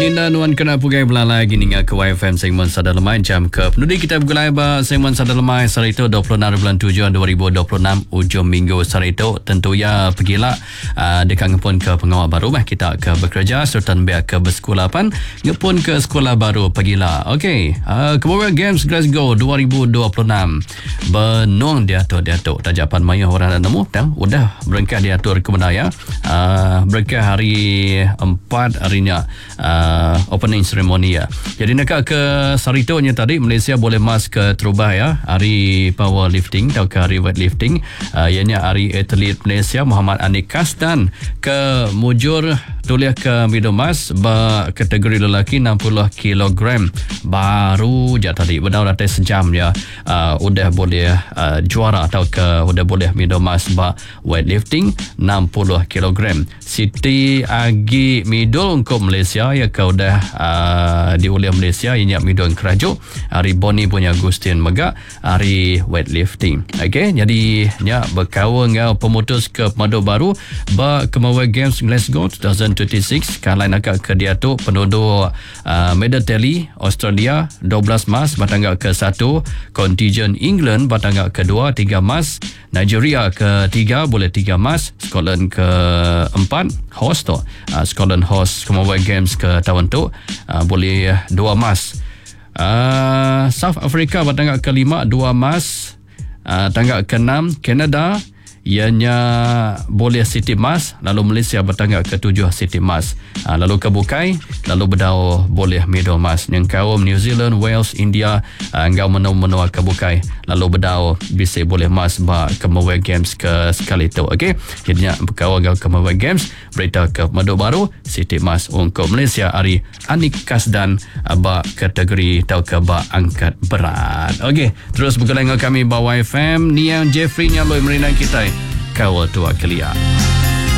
dan wan kena pugai belalai gini ke YFM segmen Sadar Lemai jam ke penudi kita bergulai ba segmen Sadar Lemai hari itu 26 bulan 7 2026 ujung minggu hari itu tentu ya pergilah dekat ngepun ke pengawal baru kita ke bekerja serta biar ke bersekolah pan ngepun ke sekolah baru pergilah. Okey, Commonwealth Games Glasgow 2026 benung diatur tajapan maya orang nak nemu dan udah berengkah diatur ke benda ya. Berengkah hari 4 harinya opening ceremony ya. Jadi nak ke saritonya tadi Malaysia boleh mas ke terubah ya hari powerlifting atau ke hari weightlifting ianya hari atlet Malaysia Muhammad Anik Kasdan ke mujur tulis ke medal emas kategori lelaki 60 kg baru je tadi benar dah sejam ya udah boleh juara atau ke udah boleh medal emas weightlifting 60 kg. Siti Agi medal untuk Malaysia ya kau dah diuliah Malaysia ianya medal kerajuk hari Boni punya Agustin Megak hari weightlifting. Okey, jadi nya berkawan dengan pemutus ke pemadu baru Commonwealth Games Glasgow 2026 kan lain agak ke dia tu penduduk medal tally Australia 12 emas batangga ke 1, contingent England batangga ke 2 3 emas, Nigeria ke 3 boleh 3 emas, Scotland ke 4 host tu Scotland host Commonwealth Games ke tahun tu boleh 2 emas. South Africa batangga ke 5 2 emas, tangga ke 6 Canada ianya boleh City emas, lalu Malaysia bertangga ke 7 City emas, lalu ke Bukai, lalu Bedau boleh medal emas. Yang kaum New Zealand, Wales, India engkau menua ke Bukai, lalu Bedau bisa boleh emas Commonwealth Games ke sekali itu. Okey, jadinya berkawan ke Commonwealth Games berita ke madu baru City emas untuk Malaysia hari Anik Kasdan kategori tau ke angkat berat. Okey, terus bergulai dengan kami YFM Nian Jeffrey nyaloi merinan kita kawal tua kelia.